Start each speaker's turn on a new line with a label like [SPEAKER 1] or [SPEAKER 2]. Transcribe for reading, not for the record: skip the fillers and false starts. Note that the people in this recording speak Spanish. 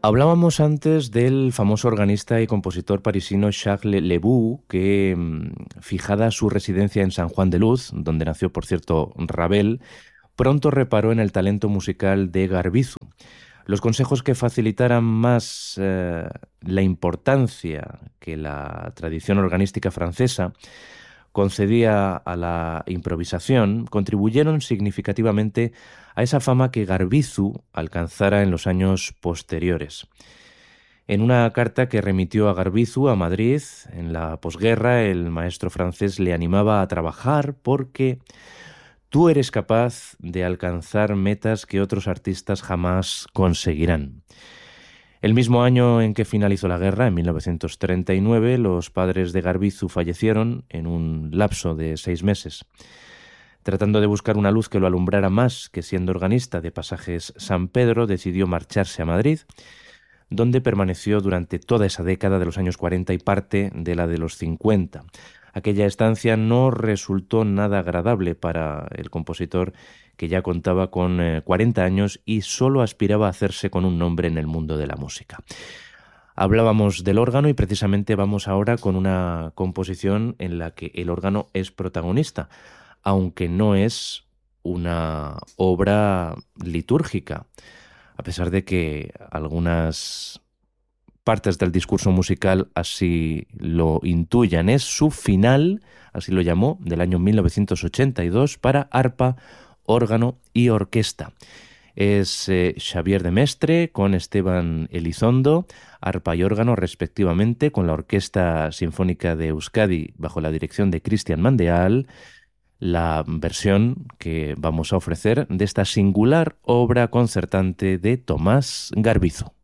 [SPEAKER 1] Hablábamos antes del famoso organista y compositor parisino Charles Lebu, que, fijada su residencia en San Juan de Luz, donde nació, por cierto, Ravel, pronto reparó en el talento musical de Garbizu. Los consejos que facilitaran más la importancia que la tradición organística francesa concedía a la improvisación contribuyeron significativamente a esa fama que Garbizu alcanzara en los años posteriores. En una carta que remitió a Garbizu a Madrid, en la posguerra, el maestro francés le animaba a trabajar porque tú eres capaz de alcanzar metas que otros artistas jamás conseguirán. El mismo año en que finalizó la guerra, en 1939, los padres de Garbizu fallecieron en un lapso de 6 meses. Tratando de buscar una luz que lo alumbrara más que siendo organista de Pasajes San Pedro, decidió marcharse a Madrid, donde permaneció durante toda esa década de los años 40 y parte de la de los 50. Aquella estancia no resultó nada agradable para el compositor, que ya contaba con 40 años y solo aspiraba a hacerse con un nombre en el mundo de la música. Hablábamos del órgano y precisamente vamos ahora con una composición en la que el órgano es protagonista, aunque no es una obra litúrgica, a pesar de que algunas partes del discurso musical así lo intuyan. Es su final, así lo llamó, del año 1982 para arpa, órgano y orquesta. Es Xavier de Mestre con Esteban Elizondo, arpa y órgano respectivamente, con la Orquesta Sinfónica de Euskadi bajo la dirección de Cristian Mandeal, la versión que vamos a ofrecer de esta singular obra concertante de Tomás Garbizu.